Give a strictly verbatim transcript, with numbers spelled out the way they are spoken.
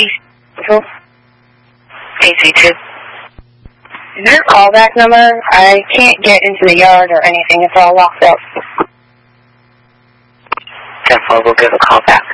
A C two. Is there a callback number? I can't get into the yard or anything. It's all locked up. Therefore, we'll give a call back.